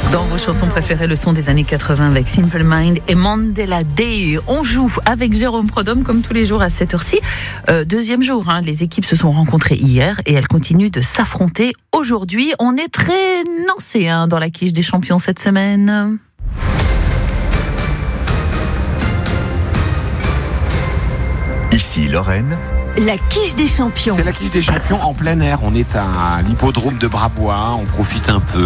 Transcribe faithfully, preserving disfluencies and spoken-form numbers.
Dans vos chansons préférées, le son des années quatre-vingts avec Simple Mind et Mandela Day. On joue avec Jérôme Prodhomme comme tous les jours à cette heure-ci. Euh, deuxième jour, hein, les équipes se sont rencontrées hier et elles continuent de s'affronter aujourd'hui. On est très nancéens dans la quiche des champions cette semaine. Ici Lorraine. La quiche des champions. C'est la quiche des champions en plein air. On est à l'hippodrome de Brabois. On profite un peu